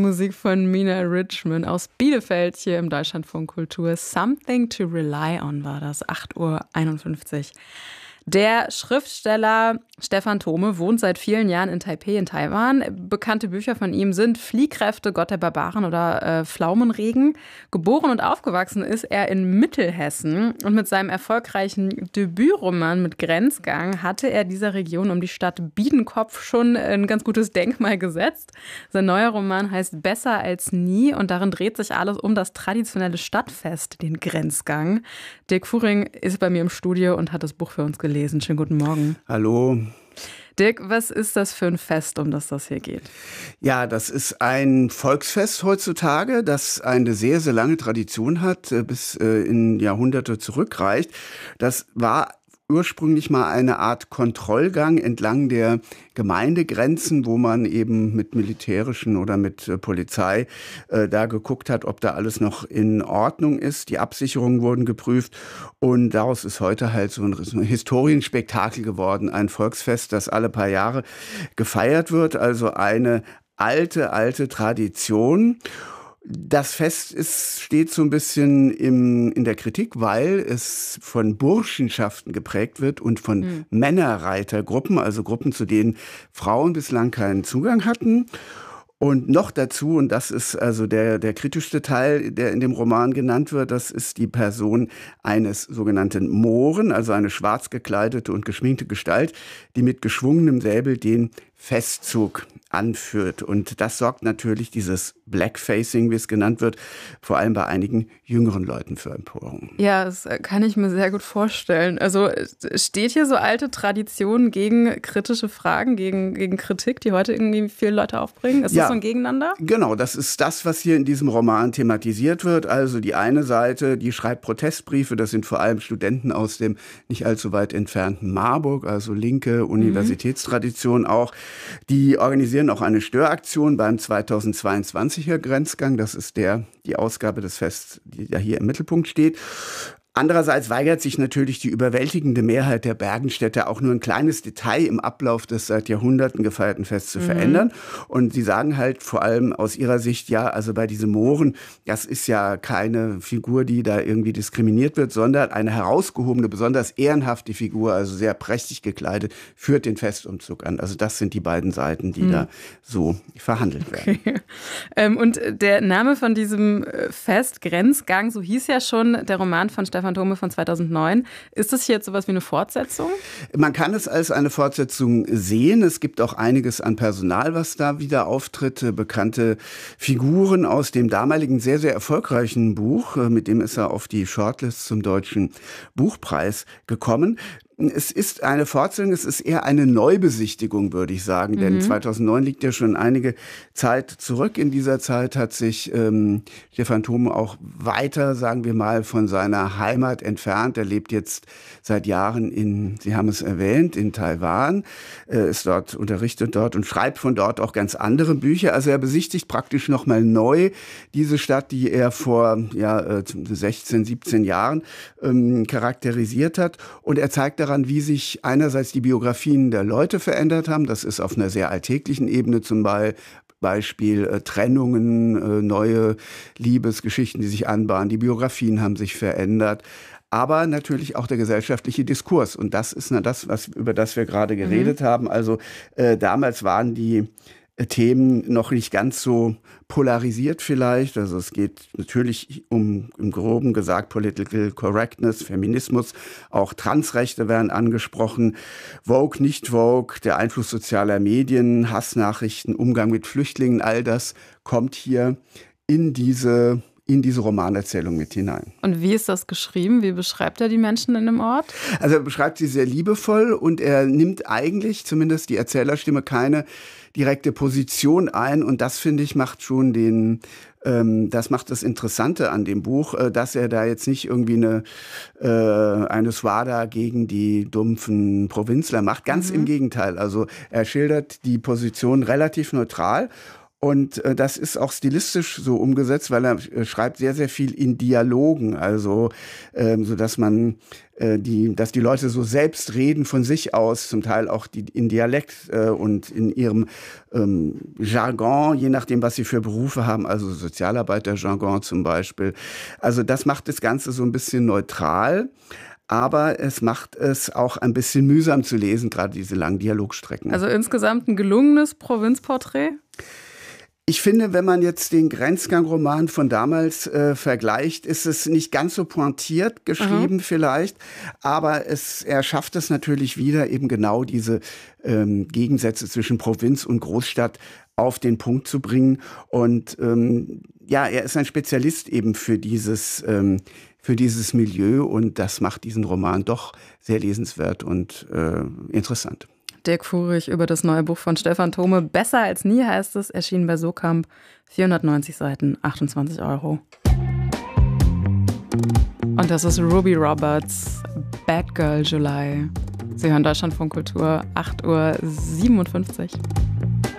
Musik von Mina Richmond aus Bielefeld hier im Deutschlandfunk Kultur. Something to Rely On war das, 8:51 Uhr. Der Schriftsteller Stephan Thome wohnt seit vielen Jahren in Taipei in Taiwan. Bekannte Bücher von ihm sind Fliehkräfte, Gott der Barbaren oder Pflaumenregen. Geboren und aufgewachsen ist er in Mittelhessen. Und mit seinem erfolgreichen Debütroman mit Grenzgang hatte er dieser Region um die Stadt Biedenkopf schon ein ganz gutes Denkmal gesetzt. Sein neuer Roman heißt Besser als nie und darin dreht sich alles um das traditionelle Stadtfest, den Grenzgang. Dirk Fuhring ist bei mir im Studio und hat das Buch für uns gelesen. Schönen guten Morgen. Hallo. Dirk, was ist das für ein Fest, um das hier geht? Ja, das ist ein Volksfest heutzutage, das eine sehr, sehr lange Tradition hat, bis in Jahrhunderte zurückreicht. Das war ursprünglich mal eine Art Kontrollgang entlang der Gemeindegrenzen, wo man eben mit militärischen oder mit Polizei da geguckt hat, ob da alles noch in Ordnung ist. Die Absicherungen wurden geprüft und daraus ist heute halt so ein Historienspektakel geworden, ein Volksfest, das alle paar Jahre gefeiert wird, also eine alte Tradition. Das Fest steht so ein bisschen in der Kritik, weil es von Burschenschaften geprägt wird und von Männerreitergruppen, also Gruppen, zu denen Frauen bislang keinen Zugang hatten. Und noch dazu, und das ist also der kritischste Teil, der in dem Roman genannt wird, das ist die Person eines sogenannten Mohren, also eine schwarz gekleidete und geschminkte Gestalt, die mit geschwungenem Säbel den Festzug anführt. Und das sorgt natürlich, dieses Blackfacing, wie es genannt wird, vor allem bei einigen jüngeren Leuten für Empörung. Ja, das kann ich mir sehr gut vorstellen. Also steht hier so alte Tradition gegen kritische Fragen, gegen Kritik, die heute irgendwie viele Leute aufbringen? Ist das so ein Gegeneinander? Genau, das ist das, was hier in diesem Roman thematisiert wird. Also die eine Seite, die schreibt Protestbriefe, das sind vor allem Studenten aus dem nicht allzu weit entfernten Marburg, also linke Universitätstradition auch. Die organisieren auch eine Störaktion beim 2022er Grenzgang. Das ist die Ausgabe des Fests, die da hier im Mittelpunkt steht. Andererseits weigert sich natürlich die überwältigende Mehrheit der Bergenstädter auch nur ein kleines Detail im Ablauf des seit Jahrhunderten gefeierten Fests zu verändern. Und sie sagen halt vor allem aus ihrer Sicht, ja, also bei diesen Mohren, das ist ja keine Figur, die da irgendwie diskriminiert wird, sondern eine herausgehobene, besonders ehrenhafte Figur, also sehr prächtig gekleidet, führt den Festumzug an. Also das sind die beiden Seiten, die da so verhandelt werden. Okay. Und der Name von diesem Fest, Grenzgang, so hieß ja schon der Roman von Stephan Thome von 2009. Ist das hier jetzt sowas wie eine Fortsetzung? Man kann es als eine Fortsetzung sehen. Es gibt auch einiges an Personal, was da wieder auftritt. Bekannte Figuren aus dem damaligen sehr, sehr erfolgreichen Buch. Mit dem ist er auf die Shortlist zum Deutschen Buchpreis gekommen. Es ist eine Fortsetzung, es ist eher eine Neubesichtigung, würde ich sagen. Denn 2009 liegt ja schon einige Zeit zurück. In dieser Zeit hat sich Stephan Thome auch weiter, sagen wir mal, von seiner Heimat entfernt. Er lebt jetzt seit Jahren Sie haben es erwähnt, in Taiwan. Ist dort, unterrichtet dort und schreibt von dort auch ganz andere Bücher. Also er besichtigt praktisch nochmal neu diese Stadt, die er vor 16, 17 Jahren charakterisiert hat. Und er zeigt daran, wie sich einerseits die Biografien der Leute verändert haben. Das ist auf einer sehr alltäglichen Ebene, zum Beispiel Trennungen, neue Liebesgeschichten, die sich anbahnen. Die Biografien haben sich verändert. Aber natürlich auch der gesellschaftliche Diskurs. Und das ist das, über das wir gerade geredet haben. Also damals waren die Themen noch nicht ganz so polarisiert vielleicht. Also es geht natürlich im Groben gesagt, Political Correctness, Feminismus, auch Transrechte werden angesprochen, Vogue, nicht Vogue, der Einfluss sozialer Medien, Hassnachrichten, Umgang mit Flüchtlingen, all das kommt hier in diese Romanerzählung mit hinein. Und wie ist das geschrieben? Wie beschreibt er die Menschen in dem Ort? Also er beschreibt sie sehr liebevoll und er nimmt eigentlich, zumindest die Erzählerstimme, keine direkte Position ein. Und das, finde ich, macht schon das macht das Interessante an dem Buch, dass er da jetzt nicht irgendwie eine Swada gegen die dumpfen Provinzler macht. Ganz im Gegenteil. Also er schildert die Position relativ neutral. Und das ist auch stilistisch so umgesetzt, weil er schreibt sehr, sehr viel in Dialogen, also so dass man dass die Leute so selbst reden von sich aus, zum Teil auch in Dialekt und in ihrem Jargon, je nachdem, was sie für Berufe haben, also Sozialarbeiter-Jargon zum Beispiel. Also das macht das Ganze so ein bisschen neutral. Aber es macht es auch ein bisschen mühsam zu lesen, gerade diese langen Dialogstrecken. Also insgesamt ein gelungenes Provinzporträt? Ich finde, wenn man jetzt den Grenzgang-Roman von damals vergleicht, ist es nicht ganz so pointiert geschrieben vielleicht, aber er schafft es natürlich wieder, eben genau diese Gegensätze zwischen Provinz und Großstadt auf den Punkt zu bringen. Und er ist ein Spezialist eben für dieses Milieu und das macht diesen Roman doch sehr lesenswert und interessant. Dirk Furich über das neue Buch von Stephan Thome. Besser als nie heißt es, erschienen bei Sokamp. 490 Seiten, 28 €. Und das ist Ruby Roberts, Bad Girl July. Sie hören Deutschlandfunk Kultur, 8:57 Uhr.